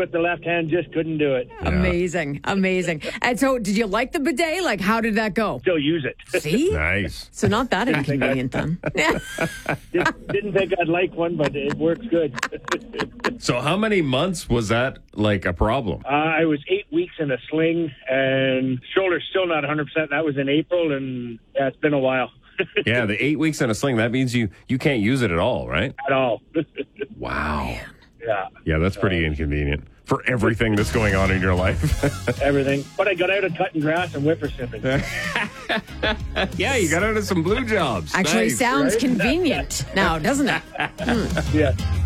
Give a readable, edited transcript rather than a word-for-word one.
with the left hand, just couldn't do it. Amazing. And so, did you like the bidet? Like, how did that go? Still use it. See? Nice. So not that inconvenient then. Didn't think I'd like one, but it works good. So how many months was that like a problem? I was 8 weeks in a sling, and shoulder's still not 100%. That was in April, and it's been a while. Yeah, the 8 weeks in a sling, that means you can't use it at all, right? At all. Wow. Yeah. Yeah, that's pretty inconvenient for everything that's going on in your life. Everything. But I got out of cutting grass and whippersnipping. Yeah, you got out of some blue jobs. Actually, Nice. sounds convenient now, doesn't it? Yeah.